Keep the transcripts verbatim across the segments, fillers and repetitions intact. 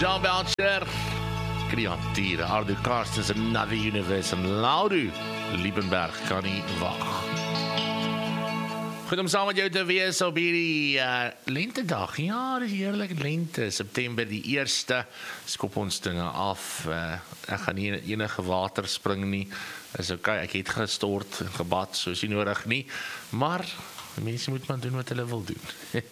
Jean Belcher, Creatiere, Ardu Carstens, Another Universe en Laudu Liebenberg kan nie wag. Goed om saam met jou te wees op hierdie uh, lentedag. Ja, dit is heerlik lente. September die eerste. Skop ons dinge af. Uh, ek gaan nie enige water spring nie. Is ok, ek het gestort en gebad, soos nie nodig nie. Maar mense moet maar doen wat hulle wil doen.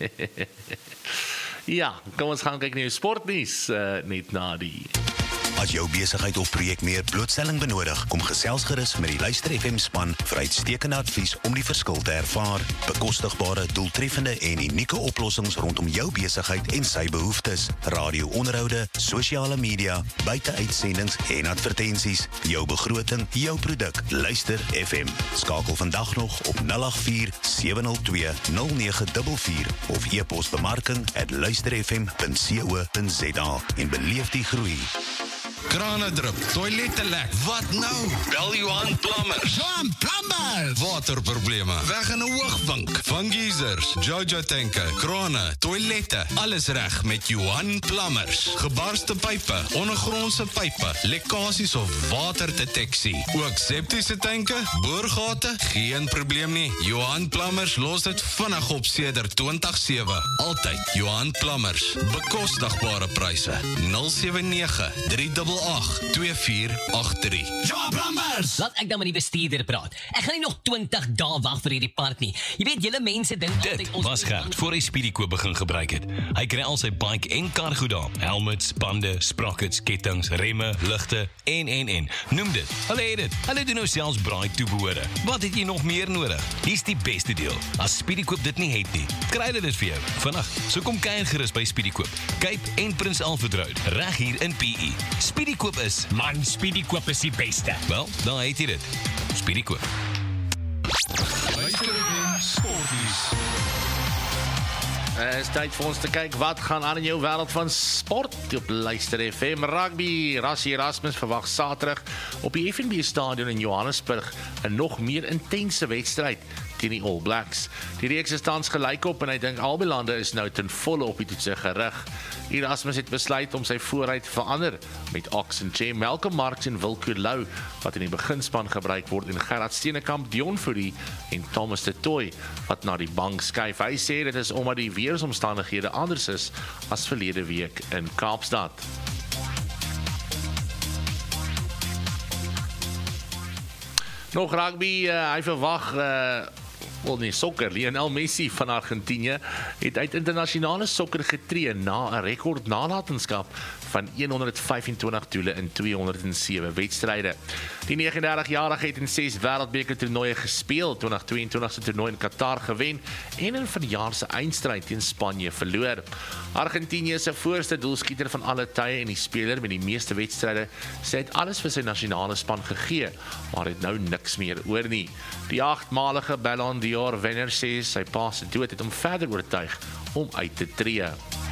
Ja, kom ons gaan kyk na die sportnuus uh, net na die. As jou besigheid of projek meer blootstelling benodig, kom gesels gerus met die Luister F M span vir uitstekende advies om die verskil te ervaar. Bekostigbare, doeltreffende en unieke oplossings rondom jou besigheid en sy behoeftes. Radio-onderhoude, sosiale media, buiteuitsendings en advertensies. Jou begroting, jou produk. Luister F M. Skakel vandag nog op nul agt vier sewe nul twee nul nege vier vier of e-pos bemarking at luisterfm punt co punt za en beleef die groei. Krane drup, toilette lek. Wat nou? Bel Johan Plumbers. Johan Plumbers! Waterprobleme, weg in 'n hoogvink. Van geysers, Jojo tanke, krane, toilette, alles reg met Johan Plumbers. Gebarste pype, ondergrondse pype, lekkasies of waterdeteksie. Ook septiese tanke, boorgate, geen probleem nie. Johan Plumbers los dit vinnig op sedert twintig sewe. Altyd Johan Plumbers. Bekostigbare pryse. nul sewe nege drie agt agt twee vier agt drie. Johan Plumbers! Laat ek dan met die bestuurder praat. Ek gaan nie nog twintig dae wag vir hierdie part nie. Jy weet, julle mense dink Dit was Gert voor hy Speedykoop begin gebruik het. Hy kry al sy bike en kar goed daar. Helmets, bande, sprockets, kettings, remme, ligte en en en. Noem dit. Hulle het dit. Hulle doen nou selfs braai toebehore. Wat het jy nog meer nodig? Hier's die beste deel. As Speedykoop dit nie het nie, kry hulle dit vir jou. Vandag. So kom kuier gerus by Speedykoop. Cape en Prins Alfred Road, reg hier in P E. Speedykoop is, Man, Speedykoop is die beste. wel, dan het jy dit. Speedykoop. Luister F M Sportnuus. Het is tyd vir ons te kyk wat gaan aan in jou wêreld van sport op Luister F M. Rugby, Rassie Erasmus verwag Saterdag op die F N B stadion in Johannesburg 'n nog meer intense wedstryd teen die All Blacks. Die reeks is tans gelyk op en hy dink albei lande is nou ten volle op die toetse gerig. Erasmus het besluit om sy vooruit te verander met Oxenchair, Malcolm Marx en Wilco Louw wat in die beginspan gebruik word en Gerard Steenekamp, Dion Fourie en Thomas de Tooy wat na die bank skuif. Hy sê dit is omdat die weersomstandighede anders is as verlede week in Kaapstad. Nog rugby, uh, hy verwag uh, wel nie sokker, Lionel Messi van Argentinië het uit internasionale sokker getree na 'n rekord nalatenskap van honderd vyf en twintig doele in tweehonderd sewe wedstryde. Die negenendertig-jarige het in ses wêreldbeker toernooie gespeel, twintig tweeëntwintig se toernooi in Qatar gewen en in vanjaar se eindstryd teen Spanje verloor. Argentinië se voorste doelskieter van alle tye en die speler met die meeste wedstryde sê hy het alles vir sy nasionale span gegee, maar het nou niks meer oor nie. Die agtmalige Ballon d'Or wenner sê sy pa se dood het hom verder oortuig om uit te tree.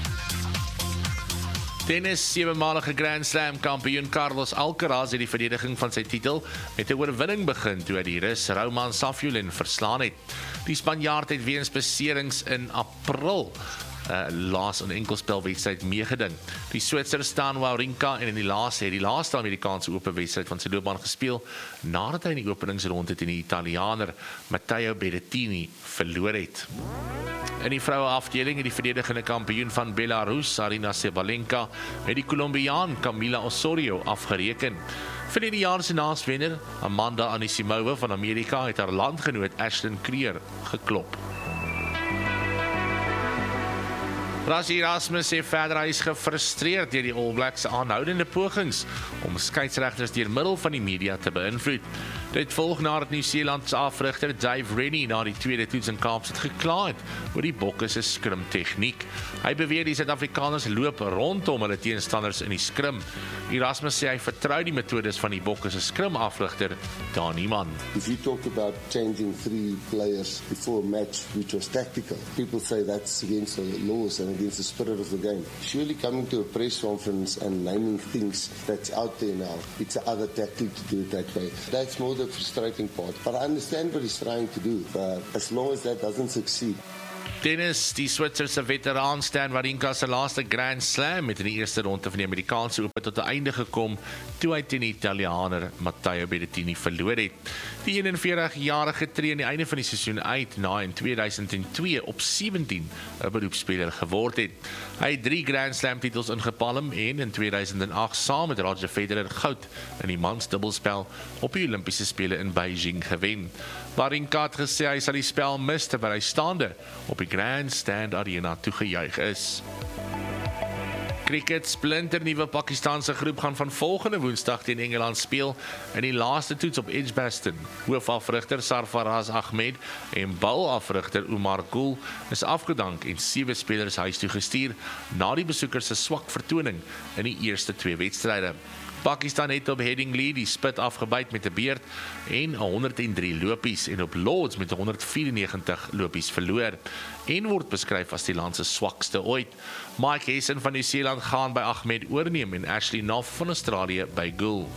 Tennis, sewenmalige Grand Slam kampioen Carlos Alcaraz het die verdediging van sy titel met 'n oorwinning begin toe hy die Rus Roman Safiullin verslaan het. Die Spanjaard het weens beserings in April Uh, laas in enkelspelwedstryd meegeding. Die Switser Stan Wawrinka en in die laaste het die laaste Amerikaanse ope wedstryd van sy loopbaan gespeel nadat hy in die openingsronde teen die Italianer Matteo Berrettini verloor het. In die vroue afdeling het die verdedigende kampioen van Belarus, Aryna Sabalenka, met die Colombiaan Camila Osorio afgereken. Verlede jaar se naaswenner, Amanda Anisimova van Amerika, het haar landgenoot Ashlyn Creer geklop. Rassie Erasmus sê verder hy is gefrustreerd deur die All Blacks se aanhoudende pogings om skeieregters deur middel van die media te beïnvloed. Dit volg nadat Nieu-Seeland se afrigter Dave Rennie na die tweede toets in Kaapstad gekla het oor die Bokke se skrim tegniek. Hy beweer die Suid-Afrikaners loop rondom hulle teenstanders in die skrim. Erasmus sê hy vertrou die metodes van die Bokke se skrim afrigter Dani Man. If you talk about changing three players before a match, which was tactical, people say that's against the laws and against the spirit of the game. Surely coming to a press conference and naming things that's out there now, it's the other tactic to do it that way. That's more the frustrating part. But I understand what he's trying to do. But as long as that doesn't succeed. Tennis, die Switserse veteraan Stan Wawrinka se laaste Grand Slam het in die eerste ronde van die Amerikaanse Ope tot 'n einde gekom toe hy teen die Italiaaner Matteo Berrettini verloor het. Die eenenveertig-jarige tree aan die einde van die seisoen uit na in tweeduisend twee op sewentien 'n beroepsspeler geword het. Hy het drie Grand Slam titels ingepalm en in tweeduisend agt saam met Roger Federer goud in die mans dubbelspel op die Olimpiese spele in Beijing gewen. Wawrinka het gesê hy sal die spel mis terwyl hy staande op die Grandstand Arena toegejuig is. Cricket splinter nuwe Pakistanse groep gaan van volgende Woensdag teen Engeland speel in die laaste toets op Edgbaston. Hoofafrigter Sarfaraz Ahmed en bouafrigter Umar Gul is afgedank en sewe spelers huis toe gestuur na die besoekers se swak vertoning in die eerste twee wedstryde. Pakistan het op Headingley die spit afgebyt met 'n beurt en honderd en drie lopies en op Lords met honderd vierennegentig lopies verloor en word beskryf as die land se swakste ooit. Mike Hesson van Nieu-Seeland gaan by Ahmed oorneem en Ashley Knopf van Australië by Gul.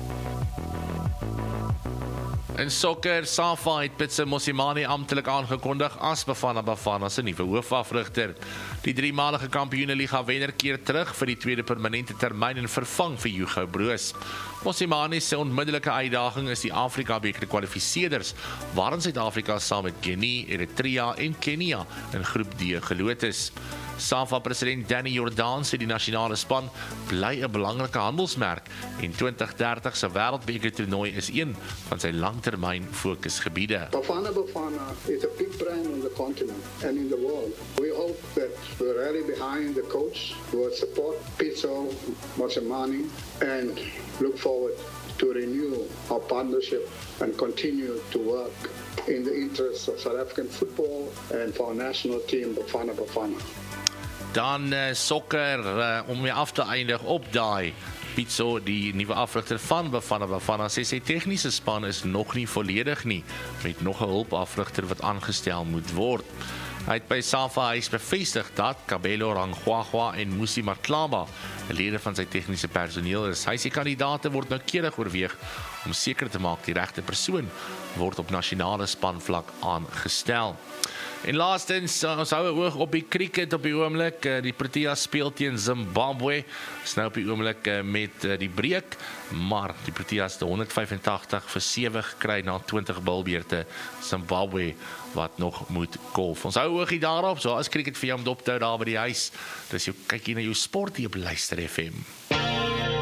In sokker, SAFA het Pitso Mosimane amptelik aangekondig as Bafana Bafana se nuwe hoofafrigter. Die driemalige kampioeneliga wenner keer terug vir die tweede permanente termyn en vervang vir Hugo Broos. Mosimane se onmiddellike uitdaging is die Afrika beker kwalifiseerders, waarin Suid-Afrika saam met Guinea, Eritrea en Kenia in groep D geloot is. SAFA-president Danny Jordaan sê die nasionale span bly 'n belangrike handelsmerk en twintig dertig se wêreldbekertoernooi is een van sy langtermyn fokusgebiede. Bafana Bafana is a big brand on the continent and in the world. We hope that we rally behind the coach, we will support Pitso Mosimane and look forward to renew our partnership and continue to work in the interests of South African football and for our national team Bafana Bafana. Dan uh, sokker, uh, om weer af te eindig op daai. Pitso, die nuwe afrigter van Bafana Bafana, sê sy tegniese span is nog nie volledig nie, met nog 'n hulpafrigter wat aangestel moet word. Hy het by SAFA huis bevestig dat Kabelo Rangwagwa en Musi Matlaba, lede van sy tegniese personeel is. Hy sê kandidaate word noukeurig oorweeg om seker te maak die regte persoon word op nasionale spanvlak aangestel. En laastens, ons hou 'n oog op die cricket op die oomblik. Die Proteas speel teen Zimbabwe. Is nou op die oomblik met die breek, maar die Proteas het honderd vyfentagtig vir sewe gekry na twintig bilbeurte. Zimbabwe wat nog moet kolf. Ons hou 'n oogie daarop. So as cricket vir jou om dop te hou daar by die huis. Dis jou kykie na jou sport hier op Luister F M.